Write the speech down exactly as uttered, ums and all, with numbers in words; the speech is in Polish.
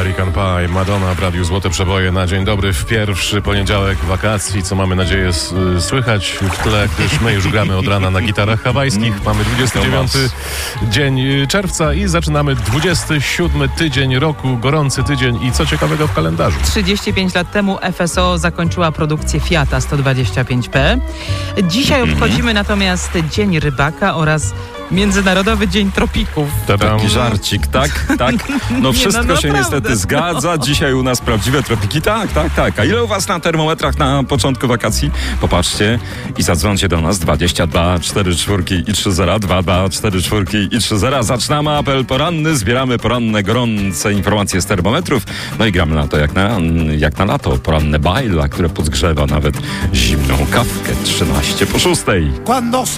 American Pie, Madonna w Radiu Złote Przeboje na dzień dobry w pierwszy poniedziałek wakacji, co mamy nadzieję s- słychać w tle, gdyż my już gramy od rana na gitarach hawajskich. Mamy dwudziesty dziewiąty dzień czerwca i zaczynamy dwudziesty siódmy tydzień roku, gorący tydzień i co ciekawego w kalendarzu. trzydzieści pięć lat temu F S O zakończyła produkcję Fiata sto dwadzieścia pięć P. Dzisiaj obchodzimy natomiast Dzień Rybaka oraz Międzynarodowy Dzień Tropików. Taki żarcik, tak? Tak. No wszystko no, się naprawdę, niestety zgadza. Dzisiaj u nas prawdziwe tropiki. Tak, tak, tak. A ile u was na termometrach na początku wakacji? Popatrzcie i zadzwońcie do nas dwadzieścia dwa cztery cztery i trzy zero, dwa dwa cztery cztery i trzy zero. Zaczynamy apel poranny, zbieramy poranne, gorące informacje z termometrów. No i gramy na to jak na, jak na lato. Poranne bajla, które podgrzewa nawet zimną kawkę. trzynaście po szóstej.